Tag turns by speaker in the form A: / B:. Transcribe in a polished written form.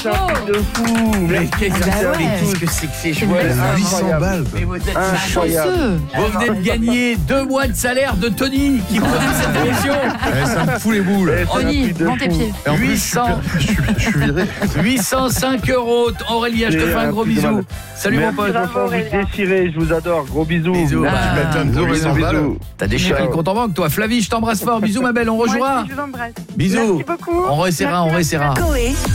A: c'est un truc de fou.
B: Mais qu'est-ce que c'est que ces joueurs?
C: 800 balles.
B: Mais vous êtes
A: Incroyable.
B: Vous venez de gagner 2 mois de salaire de Tony qui produit cette émission.
C: Ça me fout les boules.
A: Eh, c'est un
D: Tony,
A: truc de
D: vends tes
A: fou.
D: pieds.
C: Et en plus,
B: 800.
C: je suis viré.
B: 805 €. Aurélia, je te fais un gros bisou. Salut mon
A: Merci,
B: pote.
A: Vincent, vous déchirez, je vous adore. Gros bisous.
B: Bisous.
A: Merci.
C: Tu m'étonnes, pour 800 balles.
B: T'as déchiré le compte en banque toi. Flavie, je t'embrasse fort. Bisous ma belle, on
E: Moi
B: rejouera.
E: aussi, je vous embrasse.
B: Bisous.
E: Merci beaucoup.
B: On resserra, on
E: Merci,
B: resserra.
F: Coé.